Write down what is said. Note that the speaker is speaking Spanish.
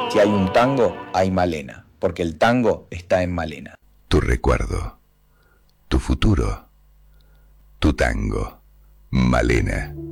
Si hay un tango, hay Malena, porque el tango está en Malena. Tu recuerdo, tu futuro, tu tango, Malena.